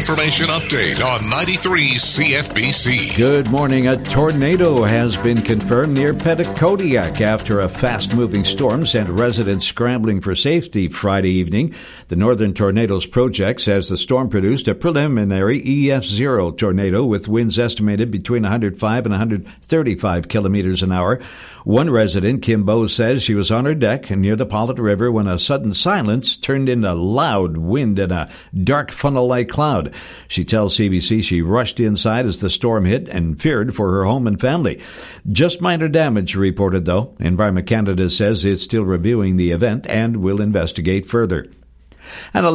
information update on 93 CFBC. Good morning. A tornado has been confirmed near Petitcodiac after a fast-moving storm sent residents scrambling for safety Friday evening. The Northern Tornadoes Project says the storm produced a preliminary EF0 tornado with winds estimated between 105 and 135 kilometers an hour. One resident, Kim Bowe, says she was on her deck near the Pollitt River when a sudden silence turned into loud wind and a dark funnel-like cloud. She tells CBC she rushed inside as the storm hit and feared for her home and family. Just minor damage reported, though. Environment Canada says it's still reviewing the event and will investigate further. And a